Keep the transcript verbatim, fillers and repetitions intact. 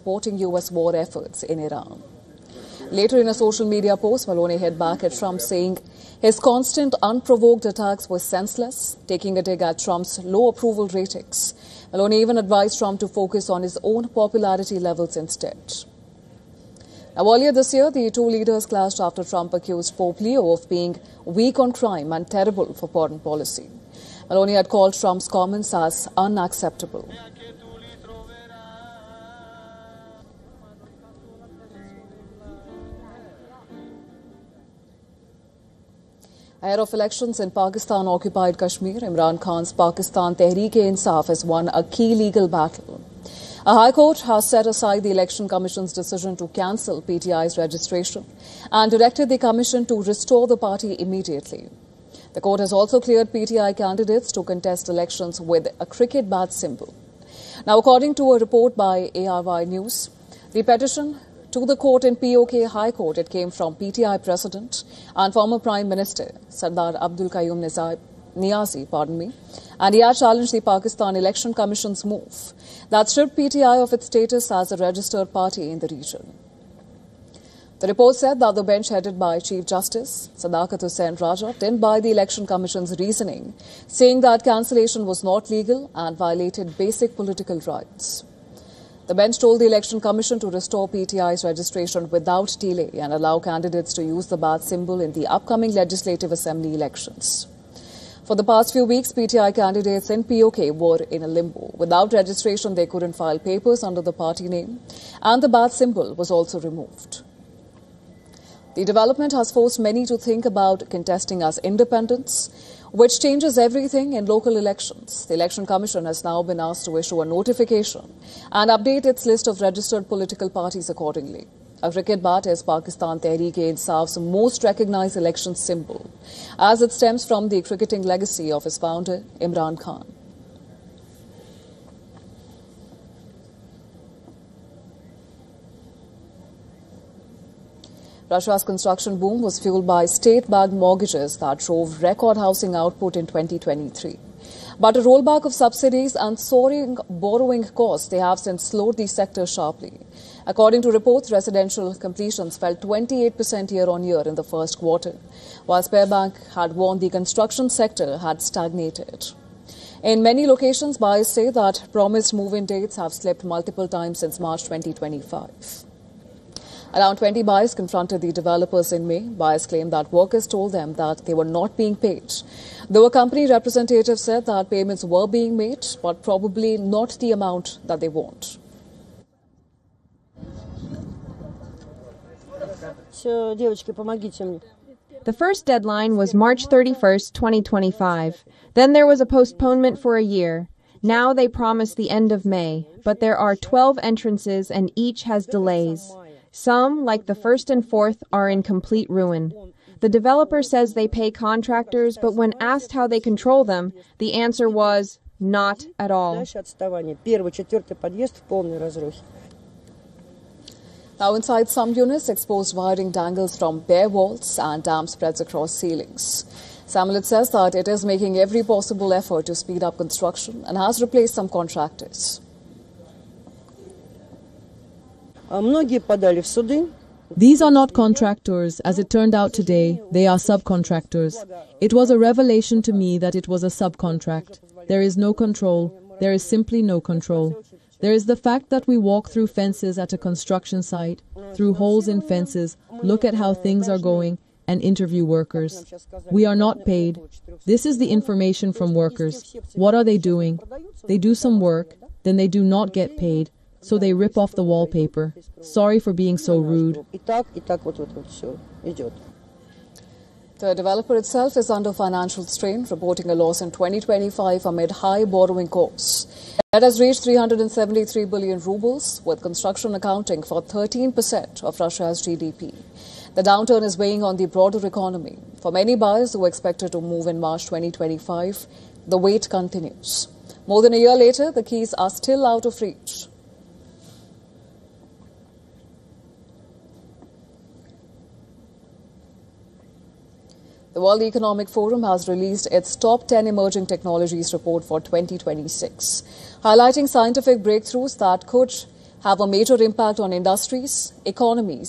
supporting U S war efforts in Iran. Later in a social media post, Maloney hit back at Trump, saying his constant unprovoked attacks were senseless, taking a dig at Trump's low approval ratings. Maloney even advised Trump to focus on his own popularity levels instead. Now, earlier this year, the two leaders clashed after Trump accused Pope Leo of being weak on crime and terrible for foreign policy. Maloney had called Trump's comments as unacceptable. Ahead of elections in Pakistan-occupied Kashmir, Imran Khan's Pakistan Tehreek-e-Insaf has won a key legal battle. A High Court has set aside the Election Commission's decision to cancel P T I's registration and directed the Commission to restore the party immediately. The court has also cleared P T I candidates to contest elections with a cricket bat symbol. Now, according to a report by A R Y News, the petition to the court in P O K High Court, it came from P T I President and former Prime Minister Sardar Abdul Qayyum Niazi, pardon me, and he had challenged the Pakistan Election Commission's move that stripped P T I of its status as a registered party in the region. The report said that the bench headed by Chief Justice Sadakat Hussain Raja didn't buy the Election Commission's reasoning, saying that cancellation was not legal and violated basic political rights. The bench told the Election Commission to restore P T I's registration without delay and allow candidates to use the bat symbol in the upcoming Legislative Assembly elections. For the past few weeks, P T I candidates in P O K were in a limbo. Without registration, they couldn't file papers under the party name, and the bat symbol was also removed. The development has forced many to think about contesting as independents, which changes everything in local elections. The Election Commission has now been asked to issue a notification and update its list of registered political parties accordingly. A cricket bat is Pakistan Tehreek-e-Insaf's most recognized election symbol, as it stems from the cricketing legacy of its founder, Imran Khan. Russia's construction boom was fueled by state-backed mortgages that drove record housing output in twenty twenty-three. But a rollback of subsidies and soaring borrowing costs, they have since slowed the sector sharply. According to reports, residential completions fell twenty-eight percent year-on-year in the first quarter, while Sberbank had warned the construction sector had stagnated. In many locations, buyers say that promised move-in dates have slipped multiple times since March twenty twenty-five. Around twenty buyers confronted the developers in May. Buyers claimed that workers told them that they were not being paid. Though a company representative said that payments were being made, but probably not the amount that they want. The first deadline was March thirty-first, twenty twenty-five. Then there was a postponement for a year. Now they promise the end of May, but there are twelve entrances and each has delays. Some, like the first and fourth, are in complete ruin. The developer says they pay contractors, but when asked how they control them, the answer was, not at all. Now inside some units, exposed wiring dangles from bare walls and damp spreads across ceilings. Samulet says that it is making every possible effort to speed up construction and has replaced some contractors. These are not contractors. As it turned out today, they are subcontractors. It was a revelation to me that it was a subcontract. There is no control. There is simply no control. There is the fact that we walk through fences at a construction site, through holes in fences, look at how things are going, and interview workers. We are not paid. This is the information from workers. What are they doing? They do some work, then they do not get paid. So they rip off the wallpaper. Sorry for being so rude. The developer itself is under financial strain, reporting a loss in twenty twenty-five amid high borrowing costs. That has reached three hundred seventy-three billion rubles, with construction accounting for thirteen percent of Russia's G D P. The downturn is weighing on the broader economy. For many buyers who expected to move in March twenty twenty-five, the wait continues. More than a year later, the keys are still out of reach. The World Economic Forum has released its Top ten Emerging Technologies report for twenty twenty-six, highlighting scientific breakthroughs that could have a major impact on industries, economies,